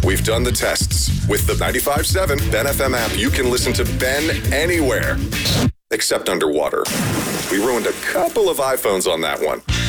We've done the tests. With the 95.7 Ben FM app, you can listen to Ben anywhere, except underwater. We ruined a couple of iPhones on that one.